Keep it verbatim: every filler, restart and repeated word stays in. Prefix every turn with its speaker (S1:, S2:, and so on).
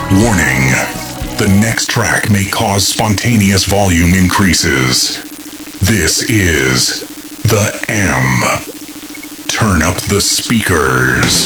S1: Warning. The next track may cause spontaneous volume increases. This is the M. Turn up the speakers.